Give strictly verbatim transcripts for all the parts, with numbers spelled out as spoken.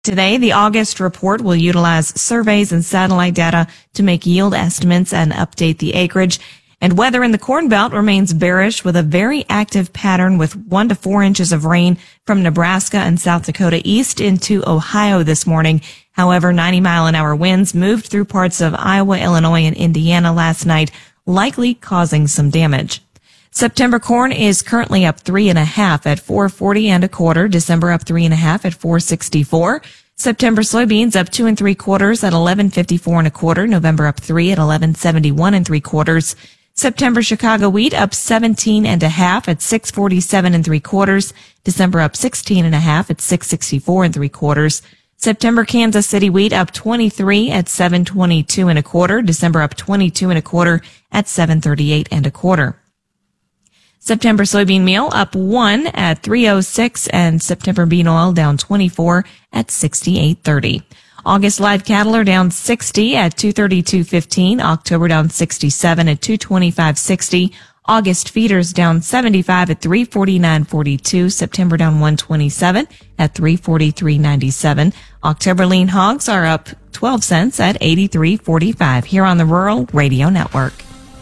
Today, the August report will utilize surveys and satellite data to make yield estimates and update the acreage. And weather in the Corn Belt remains bearish with a very active pattern with one to four inches of rain from Nebraska and South Dakota east into Ohio this morning. However, ninety mile an hour winds moved through parts of Iowa, Illinois, and Indiana last night, likely causing some damage. September corn is currently up three and a half at four forty and a quarter. December up three and a half at four sixty-four. September soybeans up two and three quarters at eleven fifty-four and a quarter. November up three at eleven seventy-one and three quarters. September Chicago wheat up seventeen and a half at six forty-seven and three quarters. December up sixteen and a half at six sixty-four and three quarters. September Kansas City wheat up twenty-three at seven twenty-two and a quarter. December up twenty-two and a quarter at seven thirty-eight and a quarter. September soybean meal up one at three oh six and September bean oil down twenty-four at sixty-eight thirty. August live cattle are down sixty at two thirty-two fifteen. October down sixty-seven at two twenty-five sixty. August feeders down seventy-five at three forty-nine forty-two. September down one twenty-seven at three forty-three ninety-seven. October lean hogs are up twelve cents at eighty-three forty-five here on the Rural Radio Network.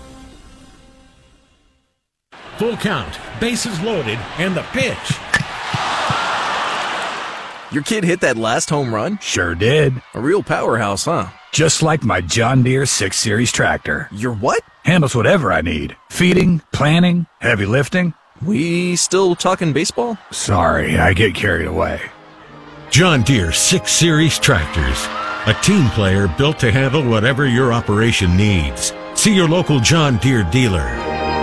Full count, bases loaded, and the pitch. Your kid hit that last home run? Sure did. A real powerhouse, huh? Just like my John Deere six series tractor. Your what? Handles whatever I need. Feeding, planting, heavy lifting. We still talking baseball? Sorry, I get carried away. John Deere six series tractors. A team player built to handle whatever your operation needs. See your local John Deere dealer.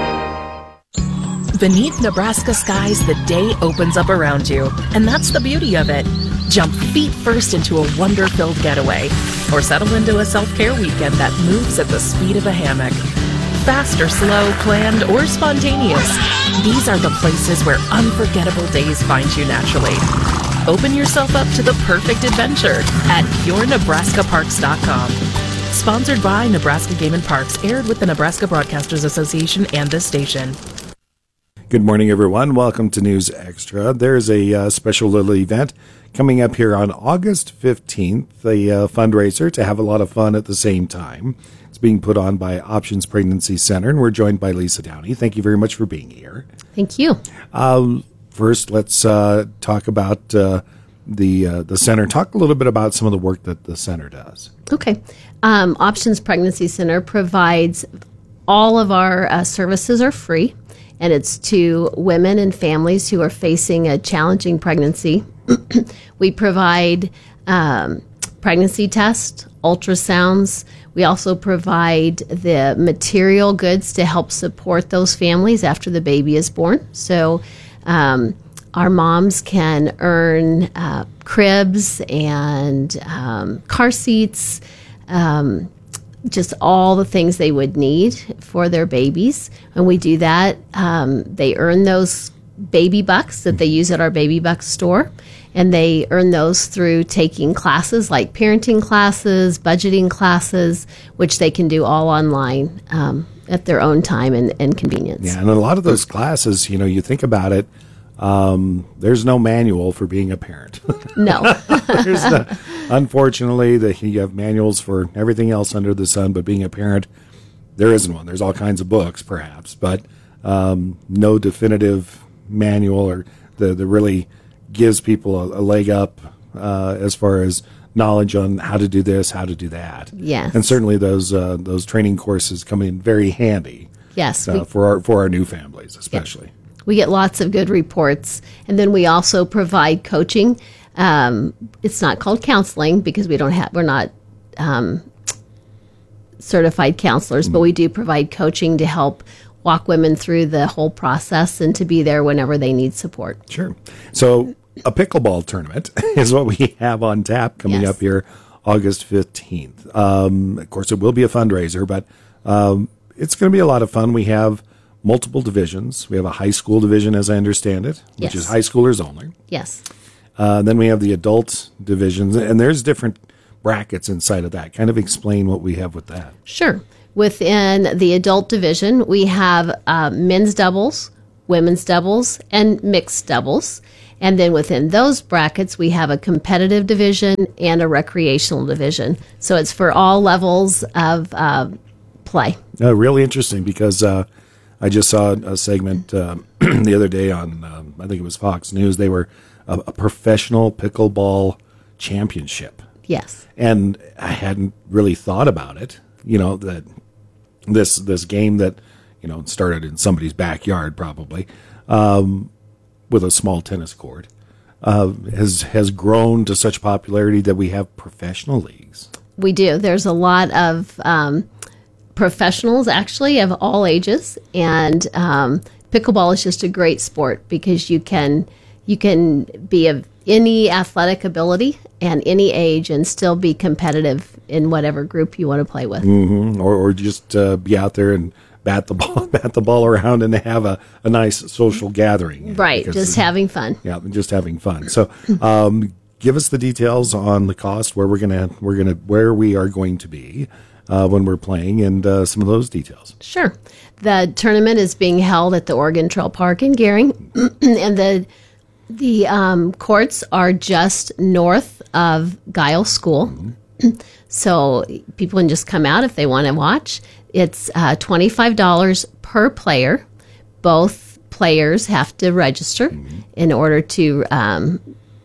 Beneath Nebraska skies, the day opens up around you, and that's the beauty of it. Jump feet first into a wonder-filled getaway, or settle into a self-care weekend that moves at the speed of a hammock. Fast or slow, planned or spontaneous, these are the places where unforgettable days find you naturally. Open yourself up to the perfect adventure at your nebraska parks dot com. Sponsored by Nebraska Game and Parks, aired with the Nebraska Broadcasters Association and this station. Good morning, everyone. Welcome to News Extra. There's a uh, special little event coming up here on August fifteenth, a uh, fundraiser to have a lot of fun at the same time. It's being put on by Options Pregnancy Center, and we're joined by Lisa Downey. Thank you very much for being here. Thank you. Um, first, let's uh, talk about uh, the uh, the center. Talk a little bit about some of the work that the center does. Okay. Um, Options Pregnancy Center provides all of our uh, services are free. And it's to women and families who are facing a challenging pregnancy. We provide um, pregnancy tests, ultrasounds. We also provide the material goods to help support those families after the baby is born. So um, our moms can earn uh, cribs and um, car seats, um just all the things they would need for their babies. When we do that, um, they earn those baby bucks that they use at our Baby Bucks store, and they earn those through taking classes like parenting classes, budgeting classes, which they can do all online um, at their own time and, and convenience. Yeah, and a lot of those classes, you know, you think about it, um, there's no manual for being a parent. No. There's no, unfortunately, the, you have manuals for everything else under the sun, but being a parent, there isn't one. There's all kinds of books, perhaps, but um, no definitive manual or the, the really gives people a, a leg up uh, as far as knowledge on how to do this, how to do that. Yes. And certainly those uh, those training courses come in very handy. Yes. Uh, we, for our for our new families, especially. Yeah. We get lots of good reports, and then we also provide coaching. Um, it's not called counseling because we don't have we're not um, certified counselors, mm-hmm. but we do provide coaching to help walk women through the whole process and to be there whenever they need support. Sure. So a pickleball tournament is what we have on tap coming yes. up here August fifteenth. Um, of course, it will be a fundraiser, but um, it's going to be a lot of fun. We have multiple divisions. We have a high school division, as I understand it, which yes. is high schoolers only. Yes. Uh, then we have the adult divisions, and there's different brackets inside of that. Kind of explain what we have with that. Sure. Within the adult division, we have uh, men's doubles, women's doubles, and mixed doubles. And then within those brackets, we have a competitive division and a recreational division. So it's for all levels of uh, play. Uh, really interesting because uh, I just saw a segment uh, the other day on, um, I think it was Fox News. They were a, a professional pickleball championship. Yes. And I hadn't really thought about it, you know, that this this game that, you know, started in somebody's backyard probably, um, with a small tennis court, uh, has has grown to such popularity that we have professional leagues. We do. There's a lot of um, professionals, actually, of all ages, and um, pickleball is just a great sport because you can you can be of any athletic ability and any age and still be competitive in whatever group you want to play with. Mm-hmm. Or or just uh, be out there and bat the ball, bat the ball around, and have a, a nice social gathering. Right, just uh, having fun. Yeah, just having fun. So, um, give us the details on the cost, where we're gonna we're gonna where we are going to be uh, when we're playing, and uh, some of those details. Sure. The tournament is being held at the Oregon Trail Park in Gering, and the the um, courts are just north of Guile School. Mm-hmm. So people can just come out if they want to watch. It's uh, twenty-five dollars per player. Both players have to register mm-hmm. in order to, um,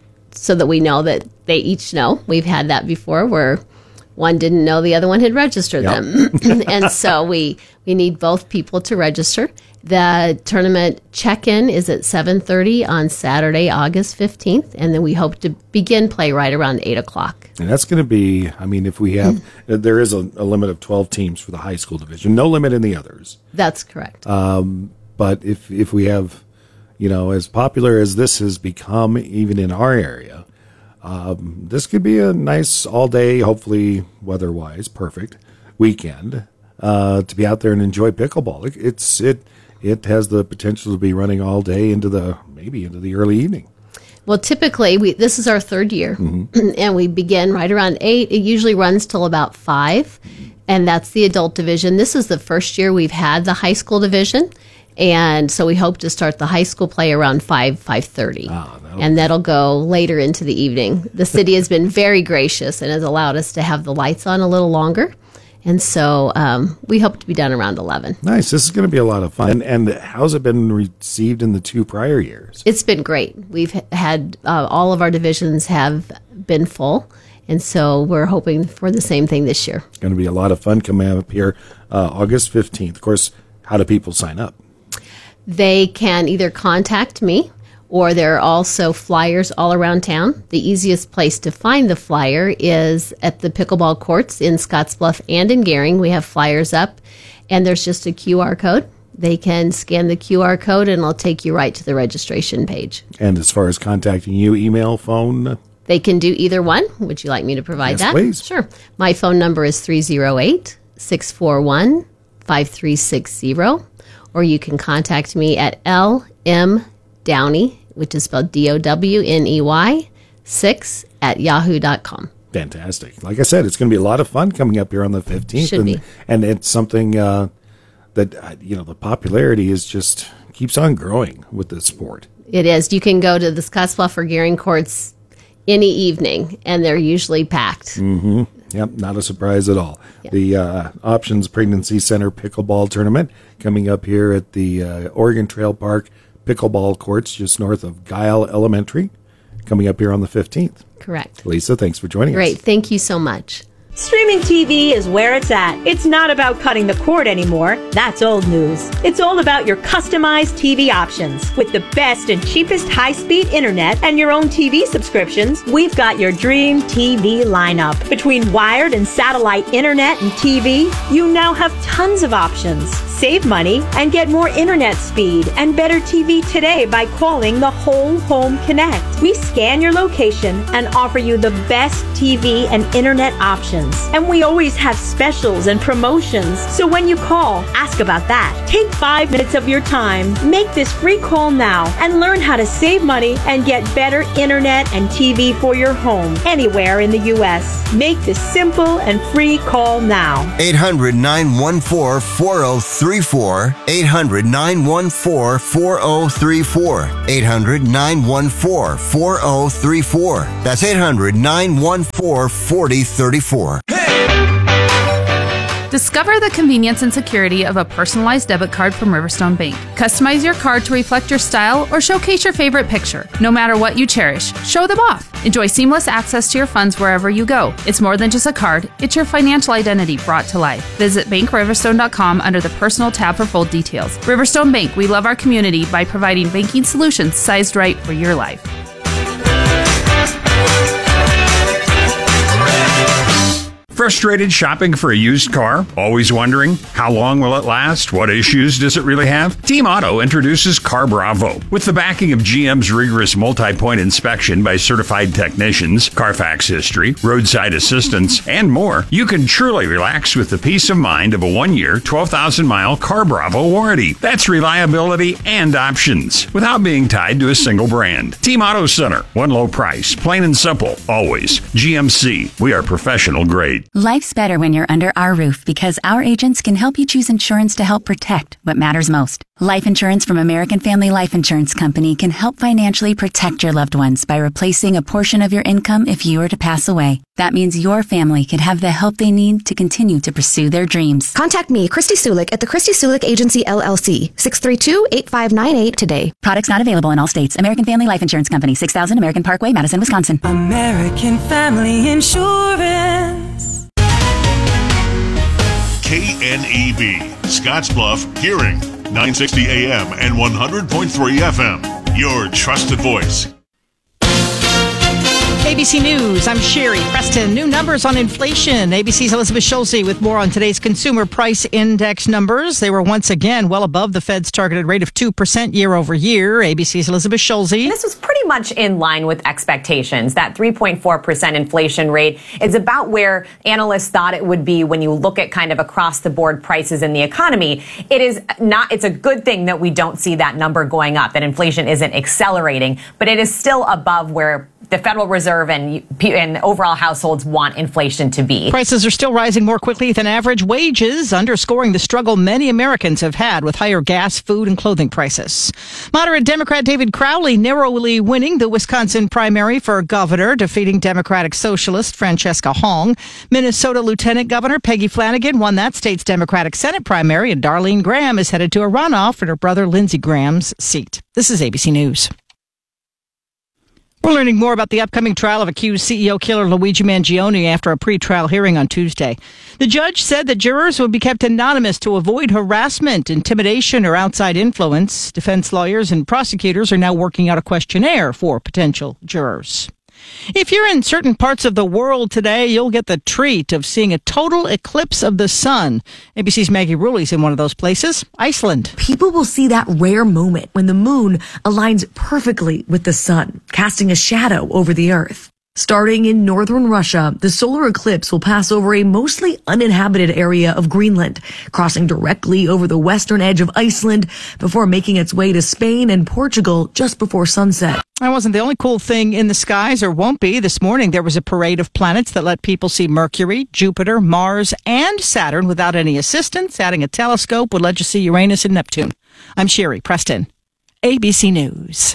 so that we know that they each know. We've had that before where one didn't know the other one had registered yep. them. And so we, we need both people to register. The tournament check-in is at seven thirty on Saturday, August fifteenth, and then we hope to begin play right around eight o'clock. And that's going to be, I mean, if we have, there is a, a limit of twelve teams for the high school division, no limit in the others. That's correct. Um, but if if we have, you know, as popular as this has become, even in our area, um, this could be a nice all-day, hopefully weather-wise, perfect weekend uh, to be out there and enjoy pickleball. It, it's it it has the potential to be running all day into the maybe into the early evening. Well, typically, we this is our third year, mm-hmm. and we begin right around eight. It usually runs till about five, and that's the adult division. This is the first year we've had the high school division, and so we hope to start the high school play around five, five thirty, ah, that'll and that'll go later into the evening. The city has been very gracious and has allowed us to have the lights on a little longer. And so um, we hope to be done around eleven. Nice. This is going to be a lot of fun. And, and how's it been received in the two prior years? It's been great. We've had uh, all of our divisions have been full. And so we're hoping for the same thing this year. It's going to be a lot of fun coming up here uh, August fifteenth. Of course, how do people sign up? They can either contact me, or there are also flyers all around town. The easiest place to find the flyer is at the pickleball courts in Scottsbluff and in Gering. We have flyers up, and there's just a Q R code. They can scan the Q R code, and it'll take you right to the registration page. And as far as contacting you, email, phone? They can do either one. Would you like me to provide yes, that? Please. Sure. My phone number is three oh eight, six four one, five three six zero, or you can contact me at L M Downey, which is spelled D O W N E Y, six at yahoo dot com. Fantastic. Like I said, it's going to be a lot of fun coming up here on the fifteenth. Should and, be. And it's something uh, that, uh, you know, the popularity is just keeps on growing with this sport. It is. You can go to the Scottsbluff or Gering courts any evening, and they're usually packed. Mm-hmm. Yep, not a surprise at all. Yep. The uh, Options Pregnancy Center Pickleball Tournament coming up here at the uh, Oregon Trail Park Pickleball Courts just north of Guile Elementary, coming up here on the fifteenth. Correct. Lisa, thanks for joining Great. us. Great. Thank you so much. Streaming T V is where it's at. It's not about cutting the cord anymore. That's old news. It's all about your customized T V options. With the best and cheapest high-speed internet and your own T V subscriptions, we've got your dream T V lineup. Between wired and satellite internet and T V, you now have tons of options. Save money and get more internet speed and better T V today by calling the Whole Home Connect. We scan your location and offer you the best T V and internet options. options. And we always have specials and promotions. So when you call, ask about that. Take five minutes of your time. Make this free call now and learn how to save money and get better internet and T V for your home anywhere in the U S. Make this simple and free call now. eight hundred, nine one four, four oh three four. eight hundred, nine one four, four oh three four. eight hundred, nine one four, four oh three four. That's eight hundred, nine one four, four oh three four. Discover the convenience and security of a personalized debit card from Riverstone Bank. Customize your card to reflect your style or showcase your favorite picture. No matter what you cherish, show them off. Enjoy seamless access to your funds wherever you go. It's more than just a card, it's your financial identity brought to life. Visit bank riverstone dot com under the Personal tab for full details. Riverstone Bank, we love our community by providing banking solutions sized right for your life. Frustrated shopping for a used car? Always wondering, how long will it last? What issues does it really have? Team Auto introduces Car Bravo. With the backing of G M's rigorous multi-point inspection by certified technicians, Carfax history, roadside assistance, and more, you can truly relax with the peace of mind of a one-year, twelve thousand mile Car Bravo warranty. That's reliability and options, without being tied to a single brand. Team Auto Center, one low price, plain and simple, always. G M C, we are professional grade. Life's better when you're under our roof because our agents can help you choose insurance to help protect what matters most. Life insurance from American Family Life Insurance Company can help financially protect your loved ones by replacing a portion of your income if you were to pass away. That means your family can have the help they need to continue to pursue their dreams. Contact me, Christy Sulik, at the Christy Sulik Agency, L L C, six three two, eight five nine eight today. Products not available in all states. American Family Life Insurance Company, six thousand American Parkway, Madison, Wisconsin. American Family Insurance. K N E B, Scottsbluff, Hearing, nine sixty A M and one hundred point three F M. Your trusted voice. A B C News, I'm Sherry Preston. New numbers on inflation. A B C's Elizabeth Schulze with more on today's Consumer Price Index numbers. They were once again well above the Fed's targeted rate of two percent year over year. A B C's Elizabeth Schulze. This was pretty much in line with expectations. That three point four percent inflation rate is about where analysts thought it would be when you look at kind of across the board prices in the economy. It is not, it's a good thing that we don't see that number going up, that inflation isn't accelerating, but it is still above where the Federal Reserve and, and overall households want inflation to be. Prices are still rising more quickly than average wages, underscoring the struggle many Americans have had with higher gas, food, and clothing prices. Moderate Democrat David Crowley narrowly winning the Wisconsin primary for governor, defeating Democratic Socialist Francesca Hong. Minnesota Lieutenant Governor Peggy Flanagan won that state's Democratic Senate primary, and Darlene Graham is headed to a runoff in her brother Lindsey Graham's seat. This is A B C News. We're learning more about the upcoming trial of accused C E O killer Luigi Mangione after a pretrial hearing on Tuesday. The judge said that jurors would be kept anonymous to avoid harassment, intimidation, or outside influence. Defense lawyers and prosecutors are now working out a questionnaire for potential jurors. If you're in certain parts of the world today, you'll get the treat of seeing a total eclipse of the sun. A B C's Maggie Ruley's in one of those places, Iceland. People will see that rare moment when the moon aligns perfectly with the sun, casting a shadow over the earth. Starting in northern Russia, the solar eclipse will pass over a mostly uninhabited area of Greenland, crossing directly over the western edge of Iceland before making its way to Spain and Portugal just before sunset. That wasn't the only cool thing in the skies, or won't be. This morning, there was a parade of planets that let people see Mercury, Jupiter, Mars, and Saturn without any assistance. Adding a telescope would let you see Uranus and Neptune. I'm Sherry Preston, A B C News.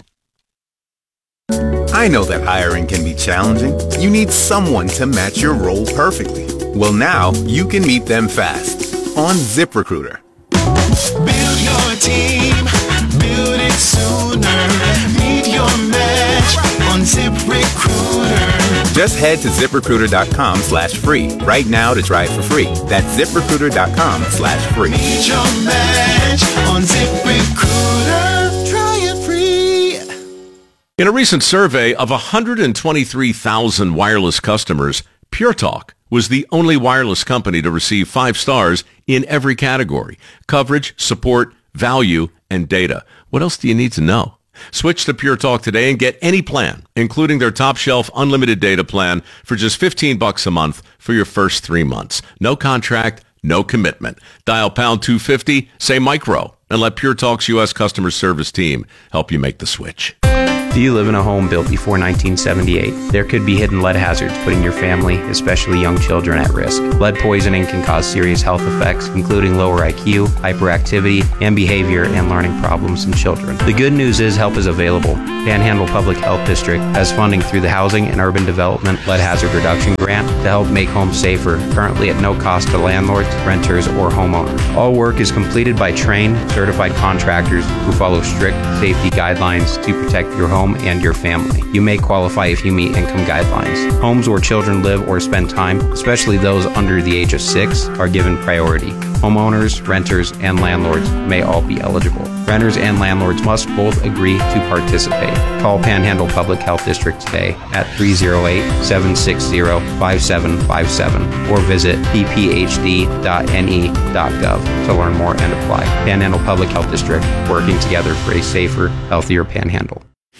I know that hiring can be challenging. You need someone to match your role perfectly. Well, now you can meet them fast on ZipRecruiter. Build your team, build it sooner. Meet your match on ZipRecruiter. Just head to ZipRecruiter.com slash free right now to try it for free. That's ZipRecruiter.com slash free. Meet your match on ZipRecruiter. Try it free. In a recent survey of one hundred twenty-three thousand wireless customers, Pure Talk was the only wireless company to receive five stars in every category: coverage, support, value, and data. What else do you need to know? Switch to Pure Talk today and get any plan, including their top shelf unlimited data plan for just fifteen bucks a month for your first three months. No contract, no commitment. Dial pound two fifty, say micro, and let Pure Talk's U S customer service team help you make the switch. Do you live in a home built before nineteen seventy-eight? There could be hidden lead hazards putting your family, especially young children, at risk. Lead poisoning can cause serious health effects, including lower I Q, hyperactivity, and behavior and learning problems in children. The good news is help is available. Panhandle Public Health District has funding through the Housing and Urban Development Lead Hazard Reduction Grant to help make homes safer, currently at no cost to landlords, renters, or homeowners. All work is completed by trained, certified contractors who follow strict safety guidelines to protect your home and your family. You may qualify if you meet income guidelines. Homes where children live or spend time, especially those under the age of six, are given priority. Homeowners, renters, and landlords may all be eligible. Renters and landlords must both agree to participate. Call Panhandle Public Health District today at three oh eight, seven six zero, five seven five seven or visit p p h d dot n e dot gov to learn more and apply. Panhandle Public Health District, working together for a safer, healthier Panhandle.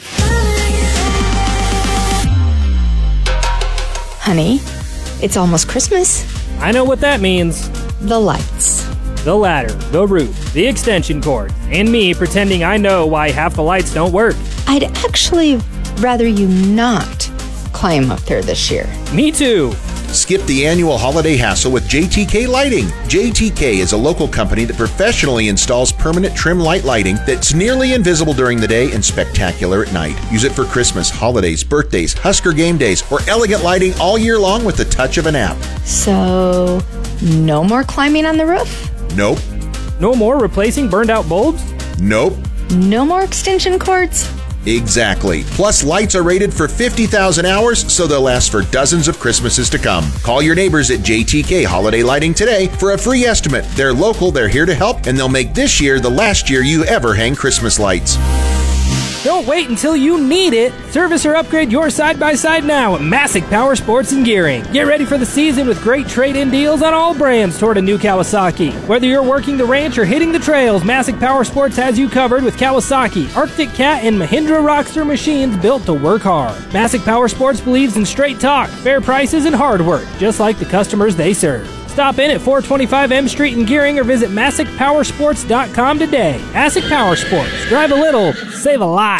Honey, it's almost Christmas. I know what that means. The lights. The ladder, the roof, the extension cord, and me pretending I know why half the lights don't work. I'd actually rather you not climb up there this year. Me too. Skip the annual holiday hassle with J T K Lighting. J T K is a local company that professionally installs permanent trim light lighting that's nearly invisible during the day and spectacular at night. Use it for Christmas, holidays, birthdays, Husker game days, or elegant lighting all year long with the touch of an app. So, no more climbing on the roof? Nope. No more replacing burned out bulbs? Nope. No more extension cords? Exactly. Plus, lights are rated for fifty thousand hours, so they'll last for dozens of Christmases to come. Call your neighbors at J T K Holiday Lighting today for a free estimate. They're local, they're here to help, and they'll make this year the last year you ever hang Christmas lights. Don't wait until you need it. Service or upgrade your side-by-side now at Massic Power Sports and Gearing. Get ready for the season with great trade-in deals on all brands toward a new Kawasaki. Whether you're working the ranch or hitting the trails, Massic Power Sports has you covered with Kawasaki, Arctic Cat, and Mahindra Rockster machines built to work hard. Massic Power Sports believes in straight talk, fair prices, and hard work, just like the customers they serve. Stop in at four twenty-five M Street in Gearing or visit Massic Power Sports dot com today. Massic Power Sports. Drive a little, save a lot.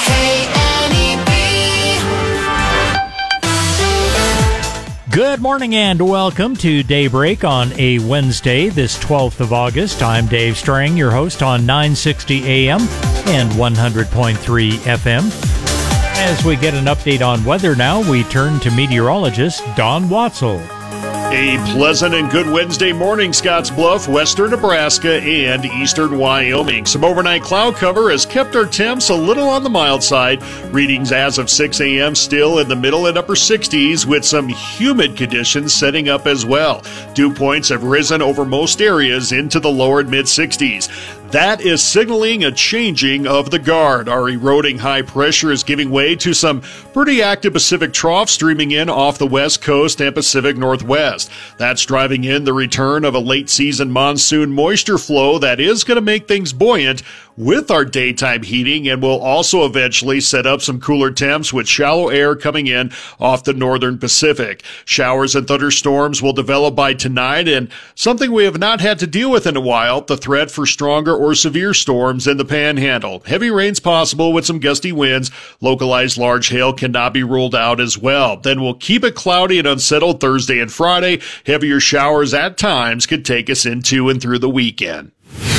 Good morning and welcome to Daybreak on a Wednesday, this twelfth of August. I'm Dave Strang, your host on nine sixty A M and one hundred point three F M. As we get an update on weather now, we turn to meteorologist Don Watzel. A pleasant and good Wednesday morning, Scottsbluff, western Nebraska, and eastern Wyoming. Some overnight cloud cover has kept our temps a little on the mild side. Readings as of six A M still in the middle and upper sixties with some humid conditions setting up as well. Dew points have risen over most areas into the lower and mid sixties. That is signaling a changing of the guard. Our eroding high pressure is giving way to some pretty active Pacific trough streaming in off the west coast and Pacific Northwest. That's driving in the return of a late season monsoon moisture flow that is going to make things buoyant with our daytime heating and will also eventually set up some cooler temps with shallow air coming in off the northern Pacific. Showers and thunderstorms will develop by tonight, and something we have not had to deal with in a while, the threat for stronger or severe storms in the Panhandle. Heavy rains possible with some gusty winds. Localized large hail cannot be ruled out as well. Then we'll keep it cloudy and unsettled Thursday and Friday. Heavier showers at times could take us into and through the weekend.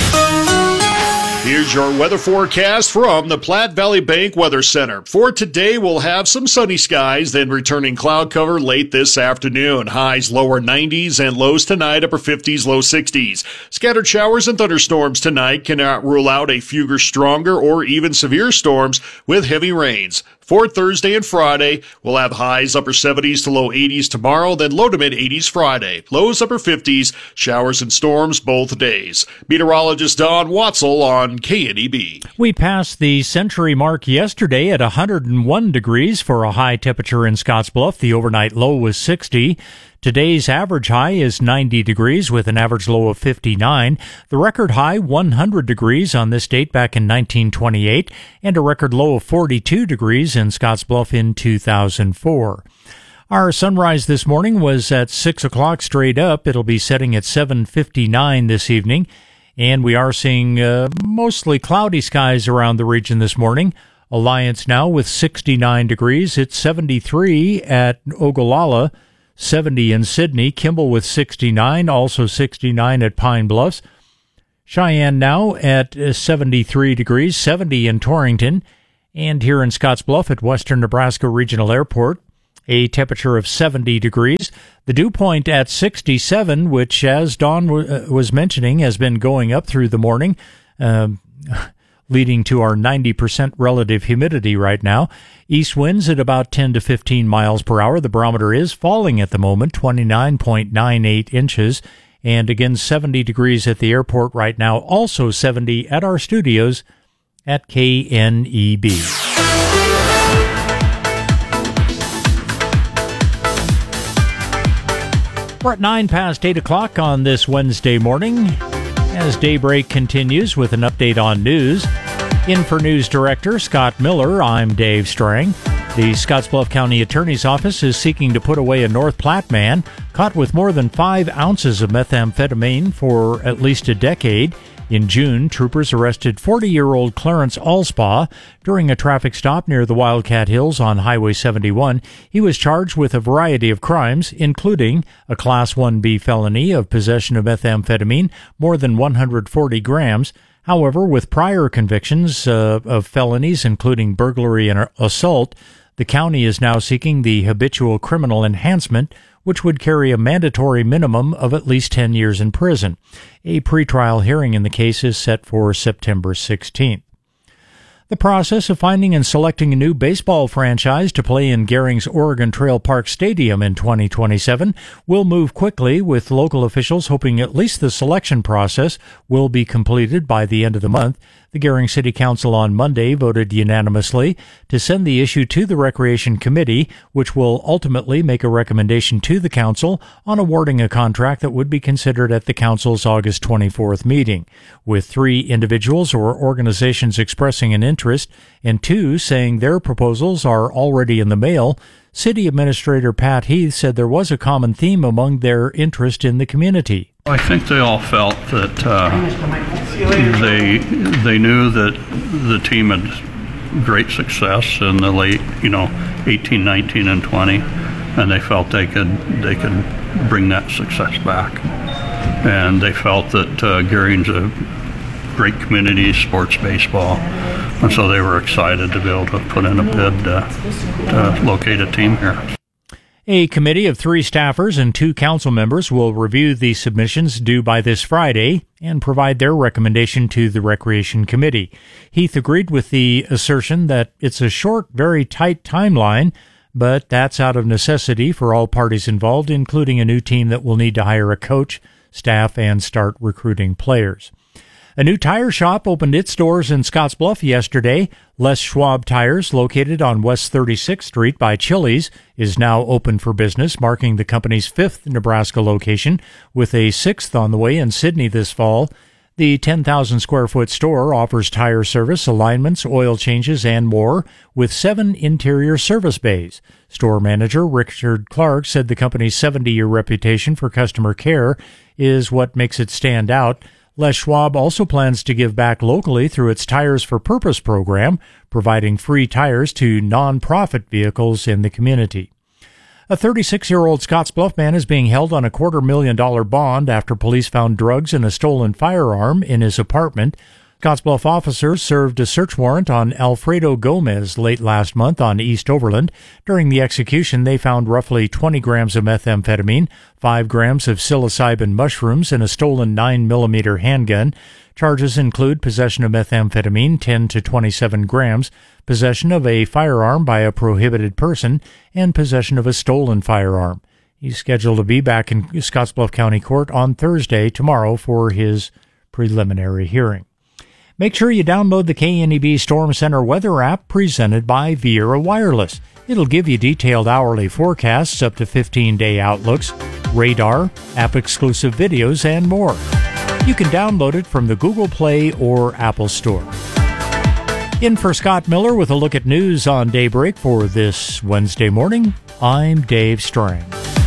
Here's your weather forecast from the Platte Valley Bank Weather Center. For today, we'll have some sunny skies, then returning cloud cover late this afternoon. Highs lower nineties and lows tonight, upper fifties, low sixties. Scattered showers and thunderstorms tonight cannot rule out a few stronger or even severe storms with heavy rains. For Thursday and Friday, we'll have highs upper seventies to low eighties tomorrow, then low to mid eighties Friday. Lows upper fifties, showers and storms both days. Meteorologist Don Watzel on K N E B. We passed the century mark yesterday at one hundred one degrees for a high temperature in Scottsbluff. The overnight low was sixty. Today's average high is ninety degrees with an average low of fifty-nine. The record high, one hundred degrees on this date back in nineteen twenty-eight, and a record low of forty-two degrees in Scottsbluff in two thousand four. Our sunrise this morning was at six o'clock straight up. It'll be setting at seven fifty-nine this evening, and we are seeing uh, mostly cloudy skies around the region this morning. Alliance now with sixty-nine degrees. It's seventy-three at Ogallala, seventy in Sydney. Kimball with sixty-nine, also sixty-nine at Pine Bluffs. Cheyenne now at seventy-three degrees, seventy in Torrington. And here in Scottsbluff at Western Nebraska Regional Airport, a temperature of seventy degrees. The dew point at sixty-seven, which, as Dawn w- was mentioning, has been going up through the morning, uh, leading to our ninety percent relative humidity right now. East winds at about ten to fifteen miles per hour. The barometer is falling at the moment, twenty-nine point nine eight inches. And again, seventy degrees at the airport right now. Also seventy at our studios at K N E B. We're at nine past eight o'clock on this Wednesday morning as Daybreak continues with an update on news. In for News Director Scott Miller, I'm Dave Strang. The Scottsbluff County Attorney's Office is seeking to put away a North Platte man caught with more than five ounces of methamphetamine for at least a decade. In June, troopers arrested forty-year-old Clarence Allspaw during a traffic stop near the Wildcat Hills on Highway seventy-one. He was charged with a variety of crimes, including a Class one B felony of possession of methamphetamine, more than one hundred forty grams. However, with prior convictions uh, of felonies, including burglary and assault, the county is now seeking the habitual criminal enhancement, which would carry a mandatory minimum of at least ten years in prison. A pretrial hearing in the case is set for September sixteenth. The process of finding and selecting a new baseball franchise to play in Gehring's Oregon Trail Park Stadium in twenty twenty-seven will move quickly, with local officials hoping at least the selection process will be completed by the end of the month. The Gehring City Council on Monday voted unanimously to send the issue to the Recreation Committee, which will ultimately make a recommendation to the council on awarding a contract that would be considered at the council's August twenty-fourth meeting. With three individuals or organizations expressing an interest and two saying their proposals are already in the mail, City Administrator Pat Heath said there was a common theme among their interest in the community. I think they all felt that uh, they they knew that the team had great success in the late, you know, eighteen, nineteen, and twenty, and they felt they could they could bring that success back. And they felt that uh, Gehring's a great community, sports baseball, and so they were excited to be able to put in a bid uh, to locate a team here. A committee of three staffers and two council members will review the submissions due by this Friday and provide their recommendation to the Recreation Committee. Heath agreed with the assertion that it's a short, very tight timeline, but that's out of necessity for all parties involved, including a new team that will need to hire a coach, staff, and start recruiting players. A new tire shop opened its doors in Scottsbluff yesterday. Les Schwab Tires, located on West thirty-sixth Street by Chili's, is now open for business, marking the company's fifth Nebraska location, with a sixth on the way in Sydney this fall. The ten thousand square foot store offers tire service, alignments, oil changes, and more, with seven interior service bays. Store manager Richard Clark said the company's seventy-year reputation for customer care is what makes it stand out. Les Schwab also plans to give back locally through its Tires for Purpose program, providing free tires to non-profit vehicles in the community. A thirty-six-year-old Scottsbluff man is being held on a quarter million dollar bond after police found drugs and a stolen firearm in his apartment. Scottsbluff officers served a search warrant on Alfredo Gomez late last month on East Overland. During the execution, they found roughly twenty grams of methamphetamine, five grams of psilocybin mushrooms, and a stolen nine millimeter handgun. Charges include possession of methamphetamine, ten to twenty-seven grams, possession of a firearm by a prohibited person, and possession of a stolen firearm. He's scheduled to be back in Scottsbluff County Court on Thursday, tomorrow, for his preliminary hearing. Make sure you download the K N E B Storm Center weather app presented by Viera Wireless. It'll give you detailed hourly forecasts up to fifteen-day outlooks. radar, app-exclusive videos, and more. You can download it from the Google Play or Apple Store. In for Scott Miller with a look at news on Daybreak for this Wednesday morning, I'm Dave Strang.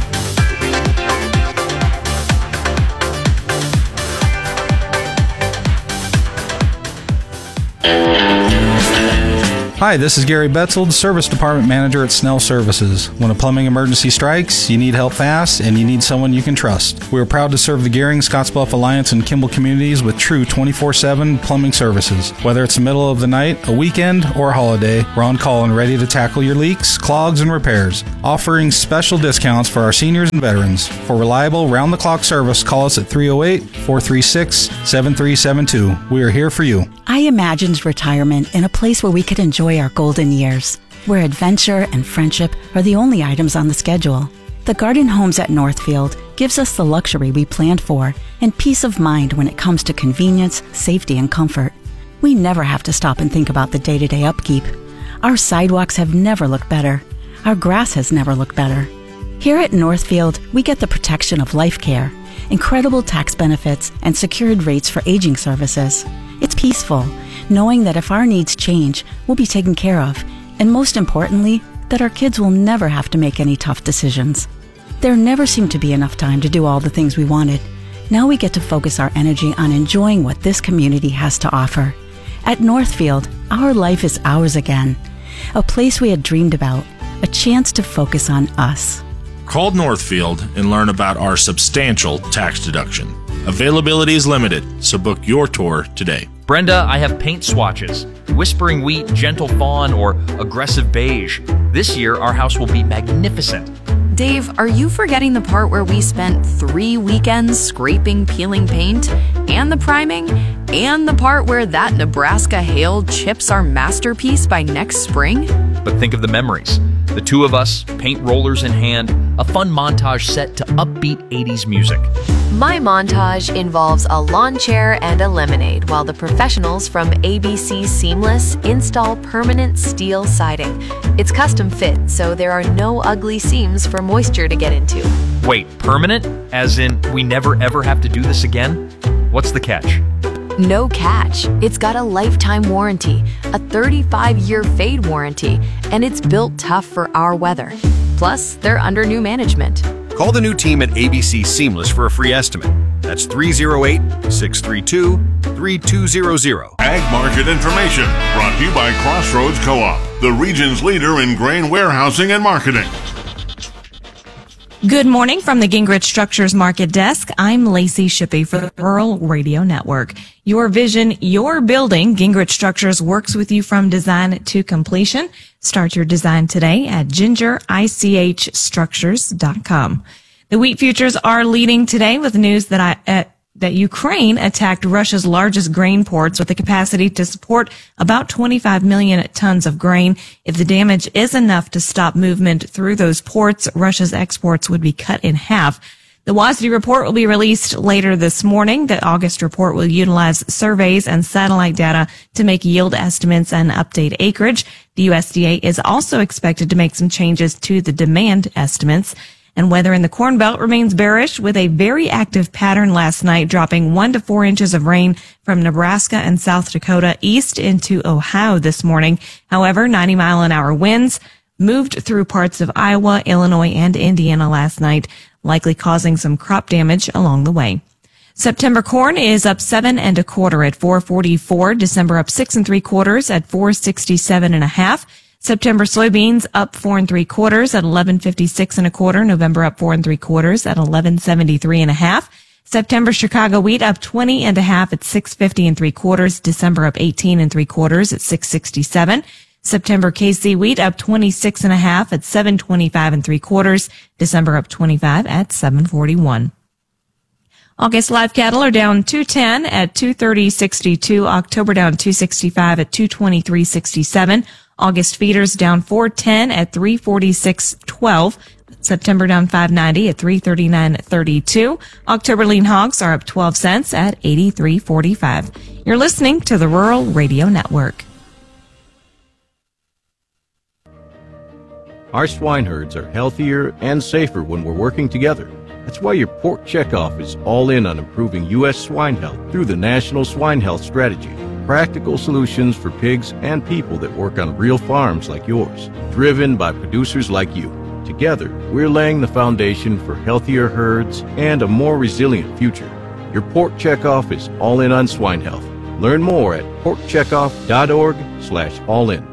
Hi, this is Gary Betzold, Service Department Manager at Snell Services. When a plumbing emergency strikes, you need help fast, and you need someone you can trust. We are proud to serve the Gearing, Scottsbluff Alliance, and Kimball communities with true twenty-four seven plumbing services. Whether it's the middle of the night, a weekend, or a holiday, we're on call and ready to tackle your leaks, clogs, and repairs. Offering special discounts for our seniors and veterans. For reliable, round-the-clock service, call us at three oh eight, four three six, seven three seven two. We are here for you. I imagined retirement in a place where we could enjoy our golden years, where adventure and friendship are the only items on the schedule. The Garden Homes at Northfield gives us the luxury we planned for and peace of mind when it comes to convenience, safety, and comfort. We never have to stop and think about the day-to-day upkeep. Our sidewalks have never looked better. Our grass has never looked better. Here at Northfield, we get the protection of life care, incredible tax benefits, and secured rates for aging services. It's peaceful, knowing that if our needs change, we'll be taken care of, and most importantly, that our kids will never have to make any tough decisions. There never seemed to be enough time to do all the things we wanted. Now we get to focus our energy on enjoying what this community has to offer. At Northfield, our life is ours again, a place we had dreamed about, a chance to focus on us. Call Northfield and learn about our substantial tax deduction. Availability is limited, so book your tour today. Brenda, I have paint swatches. Whispering Wheat, Gentle Fawn, or Aggressive Beige. This year, our house will be magnificent. Dave, are you forgetting the part where we spent three weekends scraping, peeling paint, and the priming, and the part where that Nebraska hail chips our masterpiece by next spring? But think of the memories. The two of us, paint rollers in hand, a fun montage set to upbeat eighties music. My montage involves a lawn chair and a lemonade while the professionals from A B C Seamless install permanent steel siding. It's custom fit, so there are no ugly seams for moisture to get into. Wait, permanent? As in, we never ever have to do this again? What's the catch? No catch. It's got a lifetime warranty, a thirty-five year fade warranty, and it's built tough for our weather. Plus, they're under new management. Call the new team at A B C Seamless for a free estimate. That's three oh eight, six three two, three two zero zero. Ag Market Information, brought to you by Crossroads Co-op, the region's leader in grain warehousing and marketing. Good morning from the Gingrich Structures Market Desk. I'm Lacey Shippey for the Rural Radio Network. Your vision, your building. Gingrich Structures works with you from design to completion. Start your design today at ginger ich structures dot com. The wheat futures are leading today with news that I, uh, that Ukraine attacked Russia's largest grain ports with the capacity to support about twenty-five million tons of grain. If the damage is enough to stop movement through those ports, Russia's exports would be cut in half. The W A S D report will be released later this morning. The August report will utilize surveys and satellite data to make yield estimates and update acreage. The U S D A is also expected to make some changes to the demand estimates. And weather in the Corn Belt remains bearish with a very active pattern last night, dropping one to four inches of rain from Nebraska and South Dakota east into Ohio this morning. However, ninety mile an hour winds moved through parts of Iowa, Illinois, and Indiana last night, likely causing some crop damage along the way. September corn is up seven and a quarter at four forty-four. December up six and three quarters at four sixty-seven and a half. September soybeans up four and three quarters at eleven fifty-six and a quarter. November up four and three quarters at eleven seventy-three and a half. September Chicago wheat up twenty and a half at six fifty and three quarters. December up eighteen and three quarters at six sixty-seven. September K C wheat up twenty-six and a half at seven twenty-five and three quarters. December up twenty-five at seven forty-one. August live cattle are down two ten at two thirty sixty-two. October down two sixty-five at two twenty-three sixty-seven. August feeders down four ten at three forty-six twelve. September down five ninety at three thirty-nine thirty-two. October lean hogs are up twelve cents at eighty-three forty-five. You're listening to the Rural Radio Network. Our swine herds are healthier and safer when we're working together. That's why your pork checkoff is all in on improving U S swine health through the National Swine Health Strategy. Practical solutions for pigs and people that work on real farms like yours, driven by producers like you. Together, we're laying the foundation for healthier herds and a more resilient future. Your pork checkoff is all in on swine health. Learn more at pork checkoff dot org slash all in.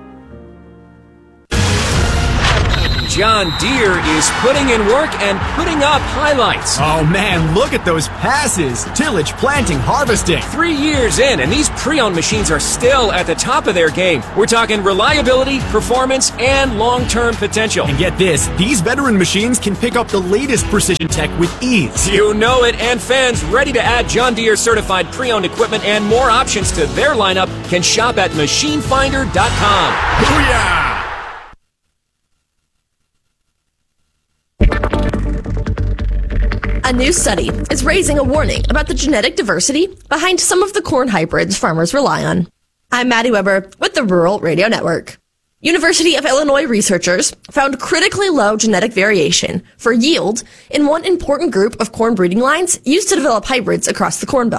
John Deere is putting in work and putting up highlights. Oh man, look at those passes. Tillage, planting, harvesting. Three years in, and these pre-owned machines are still at the top of their game. We're talking reliability, performance, and long-term potential. And get this, these veteran machines can pick up the latest precision tech with ease. You know it, and fans ready to add John Deere certified pre-owned equipment and more options to their lineup can shop at machine finder dot com. Booyah! A new study is raising a warning about the genetic diversity behind some of the corn hybrids farmers rely on. I'm Maddie Weber with the Rural Radio Network. University of Illinois researchers found critically low genetic variation for yield in one important group of corn breeding lines used to develop hybrids across the Corn Belt.